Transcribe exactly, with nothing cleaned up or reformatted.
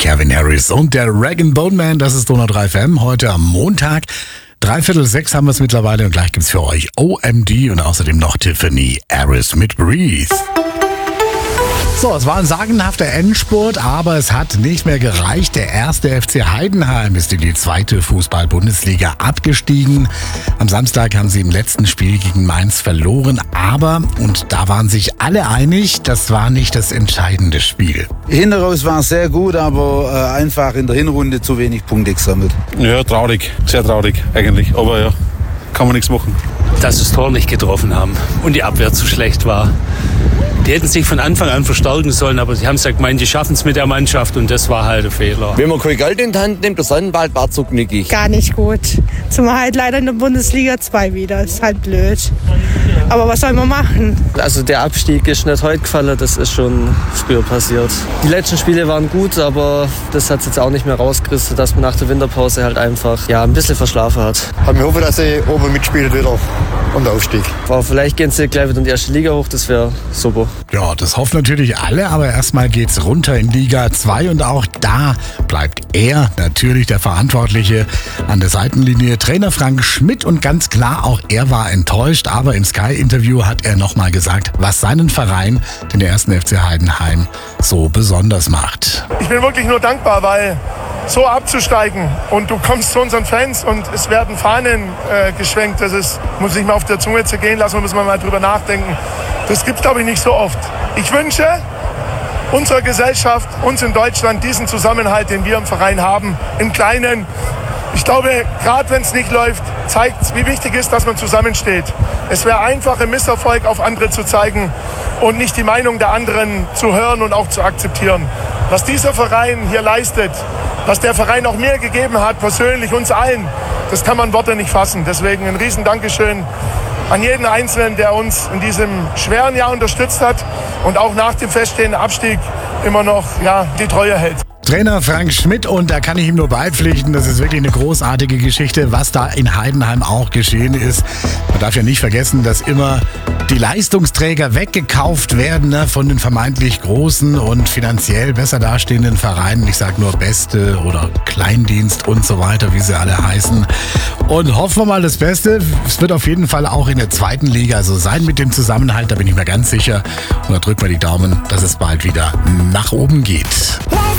Calvin Harris und der Rag and Bone Man, das ist Donau drei F M, heute am Montag. Dreiviertel sechs haben wir es mittlerweile und gleich gibt's für euch O M D und außerdem noch Tiffany Harris mit Breathe. So, es war ein sagenhafter Endspurt, aber es hat nicht mehr gereicht. Der erste F C Heidenheim ist in die zweite Fußball-Bundesliga abgestiegen. Am Samstag haben sie im letzten Spiel gegen Mainz verloren, aber, und da waren sich alle einig, das war nicht das entscheidende Spiel. Hinaus war es sehr gut, aber äh, einfach in der Hinrunde zu wenig Punkte gesammelt. Ja, traurig, sehr traurig eigentlich, aber ja, kann man nichts machen. Dass sie das Tor nicht getroffen haben und die Abwehr zu schlecht war. Die hätten sich von Anfang an verstärken sollen, aber sie haben es ja gemeint, die schaffen es mit der Mannschaft und das war halt ein Fehler. Wenn man kein Geld in die Hand nimmt, der Sonnenwald war zu knickig. Gar nicht gut. Zumal halt leider in der Bundesliga zwei wieder. Ist halt blöd. Aber was soll man machen? Also der Abstieg ist nicht heute gefallen, das ist schon früher passiert. Die letzten Spiele waren gut, aber das hat es jetzt auch nicht mehr rausgerissen, dass man nach der Winterpause halt einfach ja, ein bisschen verschlafen hat. Ich hoffe, dass sie oben mitspielen wieder um den Aufstieg. Aber vielleicht gehen sie gleich wieder in die erste Liga hoch, das wäre super. Ja, das hoffen natürlich alle, aber erstmal geht's runter in Liga zwei und auch da bleibt er natürlich der Verantwortliche an der Seitenlinie, Trainer Frank Schmidt, und ganz klar, auch er war enttäuscht, aber im Sky-Interview hat er nochmal gesagt, was seinen Verein, den ersten F C Heidenheim, so besonders macht. Ich bin wirklich nur dankbar, weil so abzusteigen und du kommst zu unseren Fans und es werden Fahnen äh, geschwenkt, das ist, muss ich mal auf der Zunge zergehen lassen, muss man mal drüber nachdenken. Das gibt es, glaube ich, nicht so oft. Ich wünsche unserer Gesellschaft, uns in Deutschland, diesen Zusammenhalt, den wir im Verein haben, im Kleinen. Ich glaube, gerade wenn es nicht läuft, zeigt es, wie wichtig es ist, dass man zusammensteht. Es wäre einfach, im Misserfolg auf andere zu zeigen und nicht die Meinung der anderen zu hören und auch zu akzeptieren. Was dieser Verein hier leistet, was der Verein auch mir gegeben hat, persönlich, uns allen, das kann man Worte nicht fassen. Deswegen ein riesen Dankeschön an jeden Einzelnen, der uns in diesem schweren Jahr unterstützt hat und auch nach dem feststehenden Abstieg immer noch ja, die Treue hält. Trainer Frank Schmidt, und da kann ich ihm nur beipflichten, das ist wirklich eine großartige Geschichte, was da in Heidenheim auch geschehen ist. Man darf ja nicht vergessen, dass immer die Leistungsträger weggekauft werden, ne, von den vermeintlich großen und finanziell besser dastehenden Vereinen. Ich sage nur Beste oder Kleindienst und so weiter, wie sie alle heißen. Und hoffen wir mal das Beste. Es wird auf jeden Fall auch in der zweiten Liga so sein mit dem Zusammenhalt, da bin ich mir ganz sicher. Und da drücken wir die Daumen, dass es bald wieder nach oben geht.